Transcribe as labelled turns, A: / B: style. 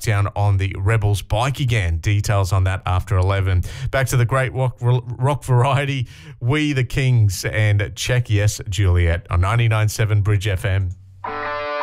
A: down on the Rebels bike again. Details on that after 11. Back to the great rock variety, We the Kings and Check Yes Juliet on 99.7 Bridge FM.